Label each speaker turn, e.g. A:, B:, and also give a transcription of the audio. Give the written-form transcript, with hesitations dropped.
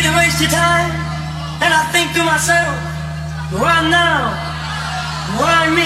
A: you waste your time, and I think to myself, why now? Why me?